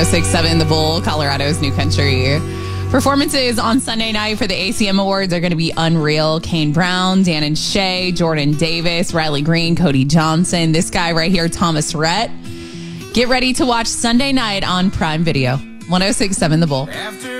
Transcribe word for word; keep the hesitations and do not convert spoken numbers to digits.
six seven The Bull, Colorado's new country. Performances on Sunday night for the A C M Awards are going to be unreal. Kane Brown, Dan and Shay, Jordan Davis, Riley Green, Cody Johnson. This guy right here, Thomas Rhett. Get ready to watch Sunday night on Prime Video. one oh six point seven The Bull. After